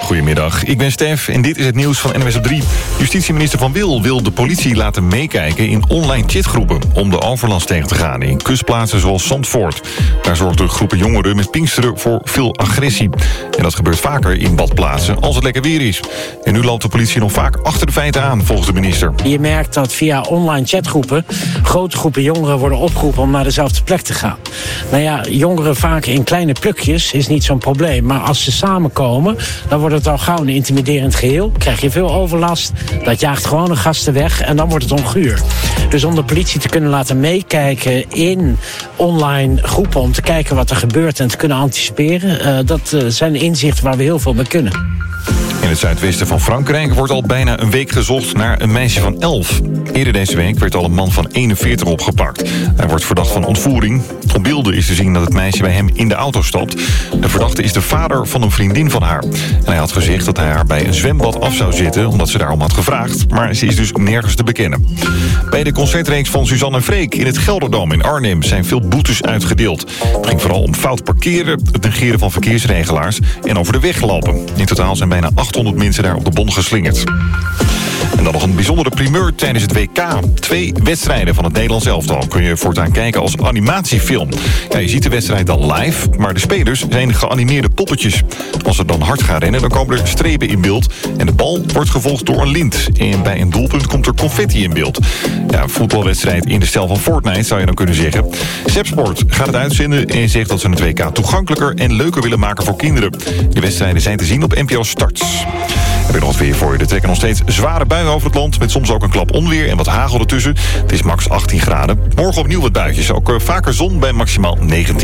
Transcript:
Goedemiddag, ik ben Stef en dit is het nieuws van NWS op 3. Justitieminister Van Wil de politie laten meekijken in online chatgroepen om de overlast tegen te gaan in kustplaatsen zoals Zandvoort. Daar zorgden groepen jongeren met Pinksteren voor veel agressie. En dat gebeurt vaker in badplaatsen als het lekker weer is. En nu loopt de politie nog vaak achter de feiten aan, volgens de minister. Je merkt dat via online chatgroepen grote groepen jongeren worden opgeroepen om naar dezelfde plek te gaan. Nou ja, jongeren vaak in kleine plukjes is niet zo'n probleem. Maar als ze samenkomen, dan wordt het al gauw een intimiderend geheel. Krijg je veel overlast, dat jaagt gewone gasten weg en dan wordt het onguur. Dus om de politie te kunnen laten meekijken in online groepen, om te kijken wat er gebeurt en te kunnen anticiperen, dat zijn inzichten waar we heel veel mee kunnen. In het zuidwesten van Frankrijk wordt al bijna een week gezocht naar een meisje van 11. Eerder deze week werd al een man van 41 opgepakt. Hij wordt verdacht van ontvoering. Op beelden is te zien dat het meisje bij hem in de auto stapt. De verdachte is de vader van een vriendin van haar. En hij had gezegd dat hij haar bij een zwembad af zou zitten, omdat ze daarom had gevraagd. Maar ze is dus nergens te bekennen. Bij de concertreeks van Suzanne en Freek in het Gelderdoom in Arnhem zijn veel boetes uitgedeeld. Het ging vooral om fout parkeren, het negeren van verkeersregelaars en over de weg lopen. In totaal zijn bijna 800 mensen daar op de bon geslingerd. En dan nog een bijzondere primeur tijdens het WK. 2 wedstrijden van het Nederlands elftal kun je voortaan kijken als animatiefilm. Ja, je ziet de wedstrijd dan live, maar de spelers zijn geanimeerde poppetjes. Als ze dan hard gaan rennen, dan komen er strepen in beeld. En de bal wordt gevolgd door een lint. En bij een doelpunt komt er confetti in beeld. Ja, een voetbalwedstrijd in de stijl van Fortnite, zou je dan kunnen zeggen. Sepsport gaat het uitzenden en zegt dat ze het WK toegankelijker en leuker willen maken voor kinderen. De wedstrijden zijn te zien op NPO Start. Heb je nog wat weer voor je. Er trekken nog steeds zware buien over het land, met soms ook een klap onweer en wat hagel ertussen. Het is max 18 graden. Morgen opnieuw wat buitjes. Ook vaker zon bij maximaal 19.